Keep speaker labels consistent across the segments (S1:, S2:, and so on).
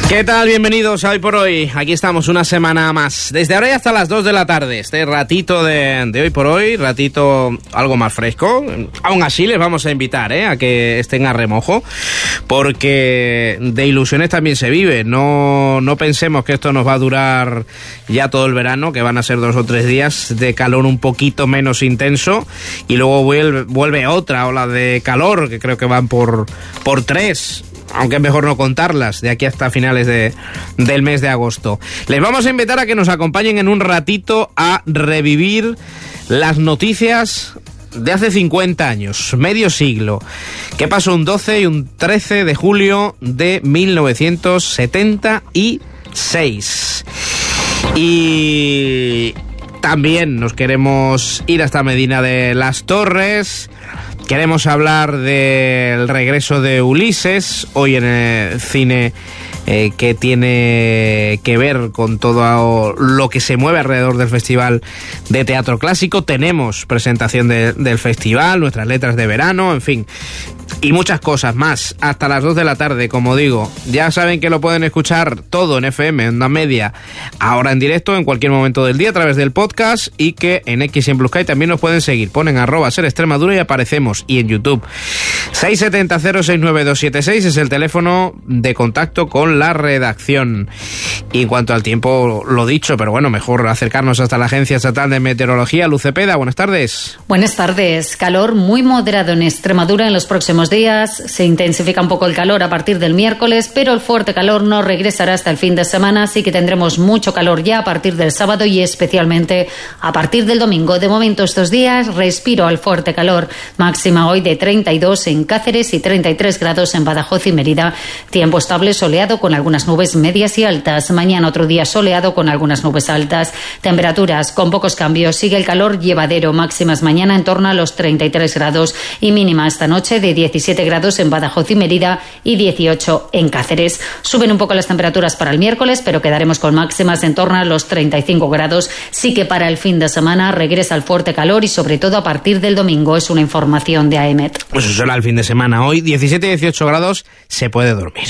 S1: ¿Qué tal? Bienvenidos a Hoy por Hoy. Aquí estamos una semana más. Desde ahora y hasta las 2 de la tarde. Este ratito de Hoy por Hoy, ratito algo más fresco. Aún así les vamos a invitar a que estén a remojo, porque de ilusiones también se vive. No pensemos que esto nos va a durar ya todo el verano, que van a ser 2 o 3 días de calor un poquito menos intenso, y luego vuelve otra ola de calor, que creo que van por 3. Aunque es mejor no contarlas, de aquí hasta finales del mes de agosto. Les vamos a invitar a que nos acompañen en un ratito a revivir las noticias de hace 50 años, medio siglo. ¿Qué pasó un 12 y un 13 de julio de 1976? Y también nos queremos ir hasta Medina de las Torres. Queremos hablar del regreso de Ulises, hoy en el cine, que tiene que ver con todo lo que se mueve alrededor del Festival de Teatro Clásico. Tenemos presentación del festival, nuestras letras de verano, en fin, y muchas cosas más, hasta las 2 de la tarde, como digo. Ya saben que lo pueden escuchar todo en FM, en Onda Media, ahora en directo, en cualquier momento del día, a través del podcast, y que en X y en Blue Sky también nos pueden seguir. Ponen @Ser Extremadura y aparecemos, y en YouTube. 670-069-276 es el teléfono de contacto con la redacción. Y en cuanto al tiempo, lo dicho, pero bueno, mejor acercarnos hasta la Agencia Estatal de Meteorología. Luz Cepeda, buenas tardes.
S2: Buenas tardes. Calor muy moderado en Extremadura en los próximos días. Se intensifica un poco el calor a partir del miércoles, pero el fuerte calor no regresará hasta el fin de semana, así que tendremos mucho calor ya a partir del sábado y especialmente a partir del domingo. De momento estos días respiro al fuerte calor. Máxima hoy de 32 en Cáceres y 33 grados en Badajoz y Mérida. Tiempo estable soleado con algunas nubes medias y altas. Mañana otro día soleado con algunas nubes altas. Temperaturas con pocos cambios. Sigue el calor llevadero. Máximas mañana en torno a los 33 grados y mínima esta noche de 17 grados en Badajoz y Mérida y 18 en Cáceres. Suben un poco las temperaturas para el miércoles, pero quedaremos con máximas en torno a los 35 grados. Sí que para el fin de semana regresa el fuerte calor y sobre todo a partir del domingo. Es una información de AEMET.
S1: Pues eso será el fin de semana. Hoy 17 y 18 grados, se puede dormir.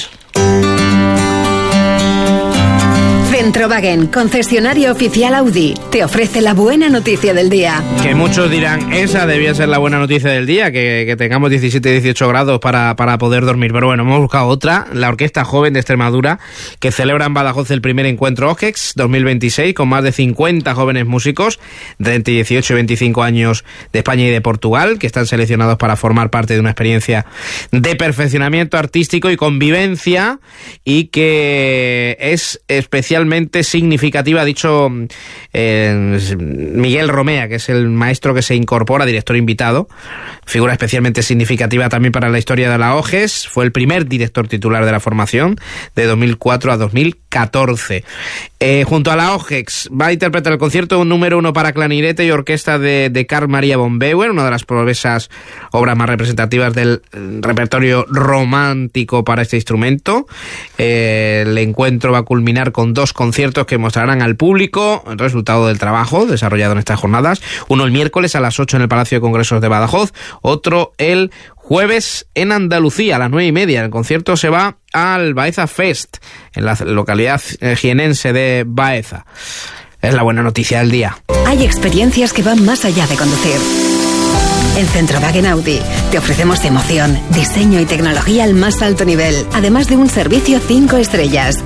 S3: Centrowagen, concesionario oficial Audi, te ofrece la buena noticia del día.
S1: Que muchos dirán, esa debía ser la buena noticia del día, que tengamos 17 y 18 grados para poder dormir. Pero bueno, hemos buscado otra, la Orquesta Joven de Extremadura, que celebra en Badajoz el primer encuentro OGEX 2026, con más de 50 jóvenes músicos de entre 18 y 25 años de España y de Portugal, que están seleccionados para formar parte de una experiencia de perfeccionamiento artístico y convivencia, y que es especialmente significativa, ha dicho Miguel Romea, que es el maestro que se incorpora, director invitado, figura especialmente significativa también para la historia de la OGEX. Fue el primer director titular de la formación de 2004 a 2014. Junto a la OGEX va a interpretar el concierto número 1 para clarinete y orquesta de Carl Maria von Weber, una de las promesas obras más representativas del repertorio romántico para este instrumento. El encuentro va a culminar con 2 conciertos que mostrarán al público el resultado del trabajo desarrollado en estas jornadas. Uno el miércoles a las 8 en el Palacio de Congresos de Badajoz, otro el jueves en Andalucía a las 9:30. El concierto se va al Baeza Fest, en la localidad jienense de Baeza. Es la buena noticia del día.
S3: Hay experiencias que van más allá de conducir. En Centrowagen Audi te ofrecemos emoción, diseño y tecnología al más alto nivel, además de un servicio 5 estrellas.